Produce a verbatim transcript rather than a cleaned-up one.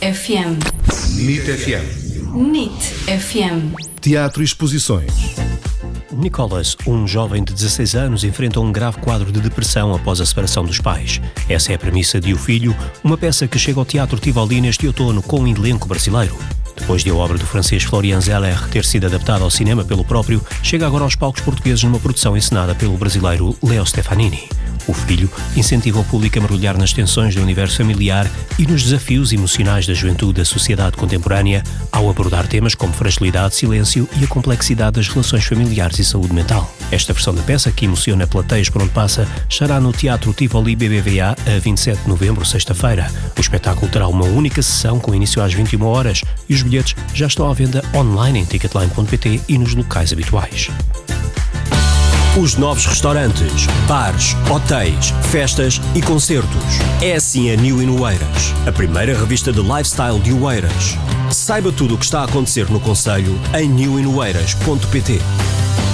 F M. N I T F M. N I T F M. Teatro e exposições. Nicholas, um jovem de dezasseis anos, enfrenta um grave quadro de depressão após a separação dos pais. Essa é a premissa de O Filho, uma peça que chega ao Teatro Tivoli neste outono com um elenco brasileiro. Depois de a obra do francês Florian Zeller ter sido adaptada ao cinema pelo próprio, chega agora aos palcos portugueses numa produção encenada pelo brasileiro Leo Stefanini. O Filho incentiva o público a mergulhar nas tensões do universo familiar e nos desafios emocionais da juventude da sociedade contemporânea ao abordar temas como fragilidade, silêncio e a complexidade das relações familiares e saúde mental. Esta versão da peça, que emociona plateias por onde passa, estará no Teatro Tivoli B B V A a vinte e sete de novembro, sexta-feira. O espetáculo terá uma única sessão com início às vinte e uma horas e os bilhetes já estão à venda online em ticketline ponto pt e nos locais habituais. Os novos restaurantes, bares, hotéis, festas e concertos. É assim a New in Oeiras, a primeira revista de lifestyle de Oeiras. Saiba tudo o que está a acontecer no concelho em new in oeiras ponto pt.